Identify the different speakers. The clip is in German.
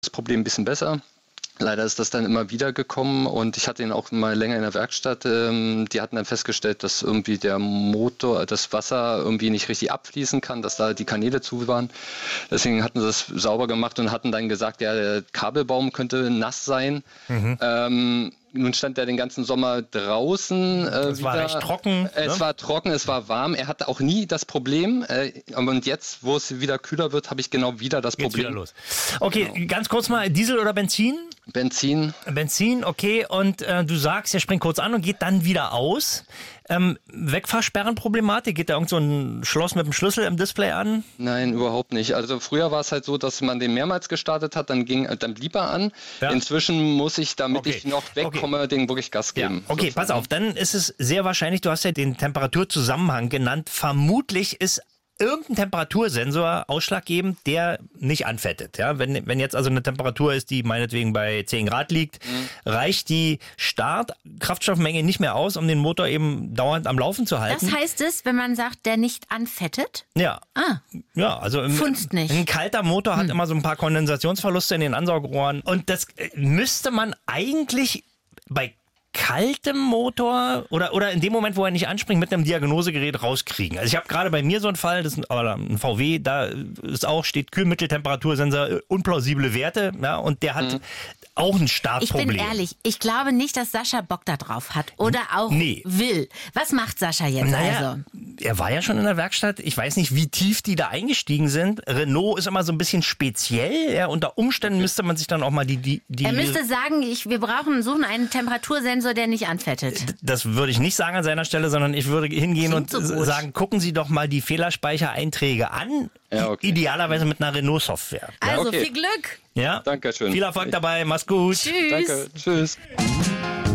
Speaker 1: das Problem ein bisschen besser. Leider ist das dann immer wieder gekommen und ich hatte ihn auch mal länger in der Werkstatt. Die hatten dann festgestellt, dass irgendwie der Motor, das Wasser irgendwie nicht richtig abfließen kann, dass da die Kanäle zu waren. Deswegen hatten sie das sauber gemacht und hatten dann gesagt, ja, der Kabelbaum könnte nass sein. Nun stand er den ganzen Sommer draußen.
Speaker 2: Es war recht trocken.
Speaker 1: Es war trocken, es war warm. Er hatte auch nie das Problem. Und jetzt, wo es wieder kühler wird, habe ich genau wieder das Problem.
Speaker 2: Wieder los. Okay, genau. Ganz kurz mal, Diesel oder Benzin?
Speaker 1: Benzin,
Speaker 2: okay. Und du sagst, er springt kurz an und geht dann wieder aus. Wegfahrsperrenproblematik? Geht da irgend so ein Schloss mit dem Schlüssel im Display an?
Speaker 1: Nein, überhaupt nicht. Also früher war es halt so, dass man den mehrmals gestartet hat, dann blieb er an. Ja. Inzwischen muss ich, damit ich noch wegkomme, den wirklich Gas geben.
Speaker 2: Ja. Okay, sozusagen. Pass auf, dann ist es sehr wahrscheinlich, du hast ja den Temperaturzusammenhang genannt, vermutlich ist irgendein Temperatursensor ausschlaggebend, der nicht anfettet. Ja? Wenn jetzt also eine Temperatur ist, die meinetwegen bei 10 Grad liegt, reicht die Startkraftstoffmenge nicht mehr aus, um den Motor eben dauernd am Laufen zu halten.
Speaker 3: Das heißt es, wenn man sagt, der nicht anfettet?
Speaker 2: Ja. Ja, also
Speaker 3: Funzt nicht.
Speaker 2: Ein kalter Motor hat immer so ein paar Kondensationsverluste in den Ansaugrohren. Und das müsste man eigentlich bei kaltem Motor oder in dem Moment, wo er nicht anspringt, mit einem Diagnosegerät rauskriegen. Also ich habe gerade bei mir so einen Fall, das ist ein VW, da ist steht Kühlmitteltemperatursensor, unplausible Werte, ja, und der hat auch ein Startproblem.
Speaker 3: Ich bin ehrlich, ich glaube nicht, dass Sascha Bock da drauf hat oder auch will. Was macht Sascha jetzt also?
Speaker 2: Er war ja schon in der Werkstatt. Ich weiß nicht, wie tief die da eingestiegen sind. Renault ist immer so ein bisschen speziell. Ja, unter Umständen müsste man sich dann auch mal die
Speaker 3: Er müsste sagen, wir suchen einen Temperatursensor, der nicht anfettet.
Speaker 2: Das würde ich nicht sagen an seiner Stelle, sondern ich würde hingehen und sagen, gucken Sie doch mal die Fehlerspeichereinträge an. Ja, okay. Idealerweise mit einer Renault-Software.
Speaker 3: Also viel Glück.
Speaker 2: Ja.
Speaker 1: Dankeschön.
Speaker 2: Viel Erfolg dabei. Mach's gut.
Speaker 3: Tschüss.
Speaker 1: Danke. Tschüss.